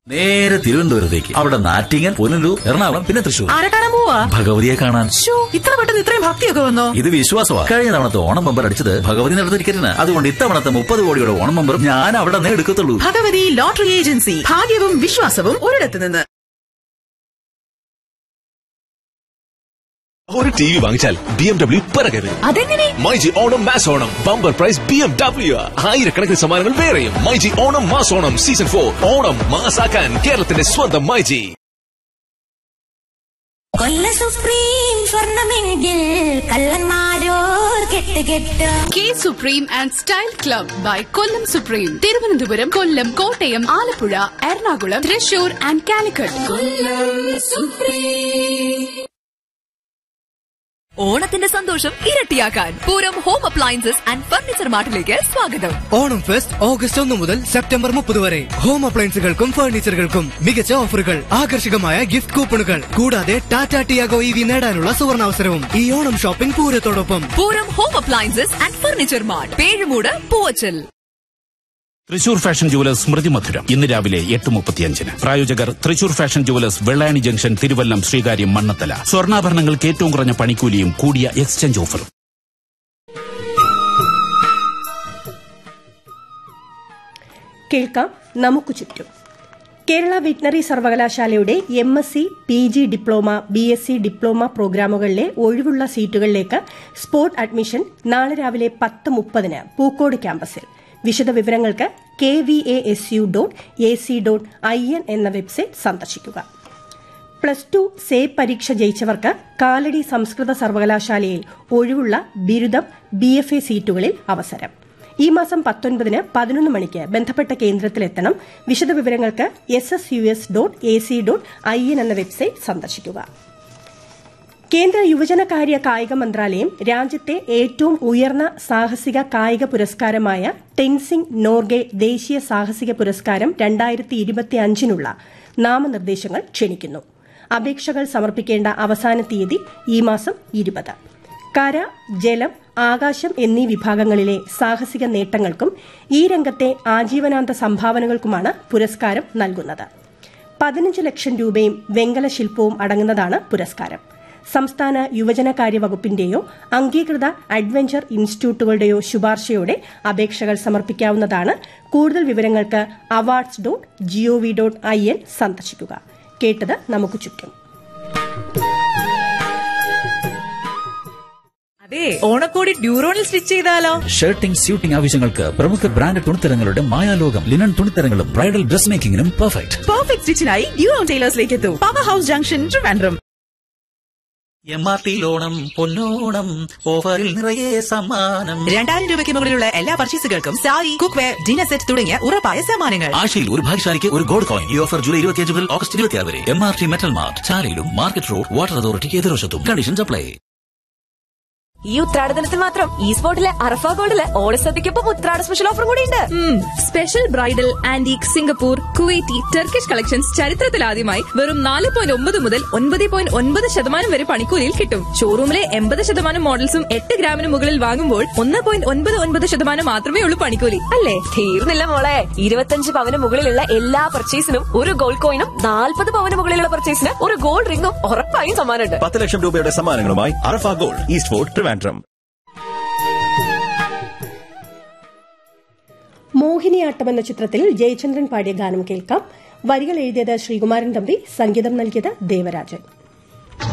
നേരെ തിരുവനന്തപുരത്തേക്ക്. അവിടെ നാറ്റിങ്ങൽ, പുനലൂർ, എറണാകുളം, പിന്നെ തൃശൂർ. ആരെ കാണാൻ പോവാ? ഭഗവതിയെ കാണാൻ. ഇത്ര പെട്ടെന്ന് ഇത്രയും ഭക്തിയൊക്കെ വന്നോ? ഇത് വിശ്വാസമാണ്. കഴിഞ്ഞ തവണത്തെ ഓണം ബമ്പർ അടിച്ചത് ഭഗവതി നടന്ന ടിക്കറ്റിന്. അതുകൊണ്ട് ഇത്തവണത്തെ 30 കോടിയുടെ ഓണം ബമ്പർ ഞാൻ അവിടെ നിന്ന് എടുക്കത്തുള്ളൂ. Bhagavathi lottery agency. ഭാഗ്യവും വിശ്വാസവും ഒരിടത്ത് നിന്ന്. ഒരു ടിവി വാങ്ങിച്ചാൽ BMW പിറകെ വരും. അതെങ്ങനെ? MyG Onam mass Onam bumper prize BMW. ആയിരക്കണക്കിന് സമ്മാനങ്ങൾ വേറെയും. മൈജി ഓണം മാസ് ഓണം സീസൺ 4 ഓണം മാസാക്കാൻ കേരളത്തിന്റെ സ്വന്തം മൈജി. കൊല്ല supreme സ്വർണമെങ്കിൽ കള്ളന്മാരോർ കെട്ടുകെട്ട്. K supreme and style club by Kollam supreme. Thiruvananthapuram, Kollam, Kottayam, Alappuzha, Ernakulam, Thrissur and Calicut. ഓണത്തിന്റെ സന്തോഷം ഇരട്ടിയാക്കാൻ Pooram home appliances and furniture മാർട്ടിലേക്ക് സ്വാഗതം. ഓണം ഫെസ്റ്റ് ഓഗസ്റ്റ് 1 മുതൽ സെപ്റ്റംബർ 30 വരെ. ഹോം അപ്ലയൻസുകൾക്കും ഫർണിച്ചറുകൾക്കും മികച്ച ഓഫറുകൾ, ആകർഷകമായ ഗിഫ്റ്റ് കൂപ്പണുകൾ, കൂടാതെ ടാറ്റ ടിയാഗോ EV നേടാനുള്ള സുവർണാവസരവും ഈ Onam shopping പൂരത്തോടൊപ്പം. Pooram home appliances and furniture mart, Pezhumoodu, Poovachal. Thrissur fashion jewellers സ്മൃതി മധുരം ഇന്ന് രാവിലെ 8:35. പ്രായോജകർ Thrissur fashion jewellers, Vellayani junction, Thiruvallam, Sreekaryam, Mannathala. സ്വർണ്ണാഭരണങ്ങൾക്ക് ഏറ്റവും കുറഞ്ഞ പണിക്കൂലിയും കൂടിയ എക്സ്ചേഞ്ച് ഓഫറും. കേൾക്കാം നമുക്ക് ചുറ്റും. കേരള വെറ്റിനറി സർവകലാശാലയുടെ MSc, PG diploma, BSc diploma പ്രോഗ്രാമുകളിലെ ഒഴിവുള്ള സീറ്റുകളിലേക്ക് സ്പോട്ട് അഡ്മിഷൻ നാളെ രാവിലെ 10:30 പൂക്കോട് ക്യാമ്പസിൽ. വിശദവിവരങ്ങൾക്ക് kvasu.ac.in എന്ന വെബ്സൈറ്റ് സന്ദർശിക്കുക. +2 സേ പരീക്ഷ ജയിച്ചവർക്ക് കാലടി സംസ്കൃത സർവകലാശാലയിൽ ഒഴിവുള്ള ബിരുദം, BFA സീറ്റുകളിൽ അവസരം. ഈ മാസം 19 11 മണിക്ക് ബന്ധപ്പെട്ട കേന്ദ്രത്തിലെത്തണം. വിശദവിവരങ്ങൾക്ക് ssus.ac.in എന്ന വെബ്സൈറ്റ് സന്ദർശിക്കുക. കേന്ദ്ര യുവജനകാര്യ കായിക മന്ത്രാലയം രാജ്യത്തെ ഏറ്റവും ഉയർന്ന സാഹസിക കായിക പുരസ്കാരമായ ടെൻസിംഗ് നോർഗെ ദേശീയ സാഹസിക പുരസ്കാരം 2025 നാമനിർദ്ദേശങ്ങൾ ക്ഷണിക്കുന്നു. അപേക്ഷകൾ സമർപ്പിക്കേണ്ട അവസാന തീയതി ഈ മാസം 20. കര, ജലം, ആകാശം എന്നീ വിഭാഗങ്ങളിലെ സാഹസിക നേട്ടങ്ങൾക്കും ഈ രംഗത്തെ ആജീവനാന്ത സംഭാവനകൾക്കുമാണ് പുരസ്കാരം നൽകുന്നത്. 15 ലക്ഷം രൂപയും വെങ്കല ശില്പവും അടങ്ങുന്നതാണ് പുരസ്കാരം. സംസ്ഥാന യുവജനകാര്യ വകുപ്പിന്റെയോ അംഗീകൃത അഡ്വഞ്ചർ ഇൻസ്റ്റിറ്റ്യൂട്ടുകളുടെയോ ശുപാർശയോടെ അപേക്ഷകൾ സമർപ്പിക്കാവുന്നതാണ്. കൂടുതൽ വിവരങ്ങൾക്ക് awards.gov.in സന്ദർശിക്കുക. കേട്ടത് നമുക്ക് ചുറ്റും. അതെ, ഓണക്കോടി ഡ്യൂറോണിൽ സ്റ്റിച്ച് ചെയ്താലോ? ഷർട്ടിംഗ്, സ്യൂട്ടിംഗ് ആവശ്യങ്ങൾക്ക് പ്രമുഖ brand തുണിത്തരങ്ങളുടെ മായാലോകം. Linen തുണിത്തരങ്ങളും bridal dress മേക്കിംഗിനും perfect സ്റ്റിച്ചിനായി ഡ്യൂറോൺ ടൈലേഴ്സിലേക്ക് എത്തും. Power house junction, Trivandrum. MRT Onam പൊന്നോണം ഓഫറിൽ നിറയെ സമ്മാനം. 2000 രൂപയ്ക്ക് മുകളിലുള്ള എല്ലാ പർച്ചേസുകൾക്കും സാരി, കുക്ക്വെയർ, ഡിന്നർ സെറ്റ് തുടങ്ങിയ ഉറപ്പായ സമ്മാനങ്ങൾ. ആഴ്ചയിൽ ഒരു ഭാഗ്യശാലിക്ക് ഒരു ഗോൾഡ് കോയിൻ. ഈ ഓഫർ ജൂലൈ 25 മുതൽ ഓഗസ്റ്റ് 26 വരെ. MRT metal mart, ചാലയിലും market road, water അതോറിറ്റിക്ക് എതിർവശത്തും. Conditions apply. ഈ ഉത്രാടദിനത്തിൽ മാത്രം ഈ സ്പോട്ടിലെ അറഫ ഗോൾഡിലെ ഓണസദ്യക്കൊപ്പം ഉത്രാട സ്പെഷ്യൽ ഓഫർ കൂടി ഉണ്ട്. Special bridal, antique, Singapore, Kuwaiti, Turkish collections ചരിത്രത്തിലാദ്യമായി വെറും 4.9 മുതൽ 9.9% വരെ പണിക്കൂലിയിൽ കിട്ടും. ഷോറൂമിലെ 80% മോഡൽസും 8 ഗ്രാമിന് മുകളിൽ വാങ്ങുമ്പോൾ 1.99% മാത്രമേ ഉള്ളൂ പണിക്കൂലി. അല്ലേ? തീർന്നില്ല മോളെ. 25 പവന് മുകളിലുള്ള എല്ലാ പർച്ചേസിനും ഒരു ഗോൾഡ് കോയിനും 40 പവന് മുകളിലുള്ള പർച്ചേസിന് ഒരു ഗോൾഡ് റിംഗും ഉറപ്പായും സമ്മാനമുണ്ട്. 10 ലക്ഷം രൂപയുടെ സമ്മാനങ്ങളുമായി അറഫ gold, east fort, Trivandrum. Mohiniyattam എന്ന ചിത്രത്തിൽ ജയചന്ദ്രൻ പാടിയ ഗാനം കേൾക്കാം. വരികൾ എഴുതിയത് ശ്രീകുമാരൻ തമ്പി, സംഗീതം നൽകിയത് ദേവരാജൻ.